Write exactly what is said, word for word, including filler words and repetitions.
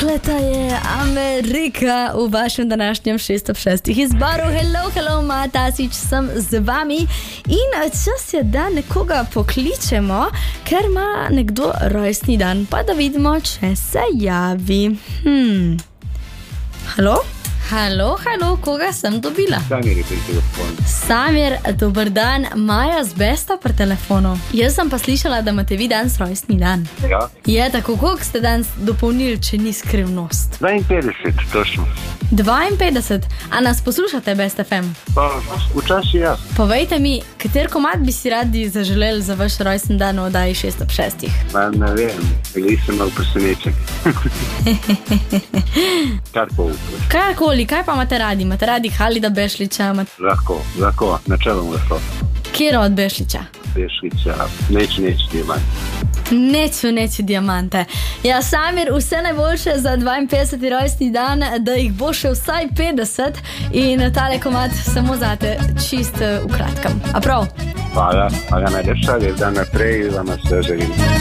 Takleta je Amerika v vašem današnjem šest ob šestih izboru. Hello, hello, Maja Tasić sem z vami in čas je, da nekoga pokličemo, ker ima nekdo rojstni dan, pa da vidimo, če se javi. Hmm. Halo? Halo, halo, koga sem dobila? Samir je pri telefonu. Samir, dober dan, Maja z Besta pri telefonu. Jaz sem pa slišala, da imate vi danes rojstni dan. Ja. Je tako, koliko ste danes dopolnili, če ni skrivnost? dvainpetdeset, točno. dvainpetdeset, a nas poslušate, Best ef em? Pa včasih ja. Povejte mi, kater komad bi si radi zaželeli za vaš rojstni dan v oddaji šest ob šestih? Pa ne vem, ali sem malo presenečen. Karkoli. Karkoli, kaj pa imate radi? Imate radi Halida Bešlića? Imate... Lahko, lahko, načelom lahko. Kjero od Bešlića? Bešlića, neč, neč, diamant. Neću, neću diamante. Ja, Samir, vse najboljše za dvainpetdeseti rojstni dan, da jih bo še vsaj petdeset in tale komad samo zate, čist v kratkem. A prav? Hvala, hvala najlepša, lep dan naprej, vam vse želim.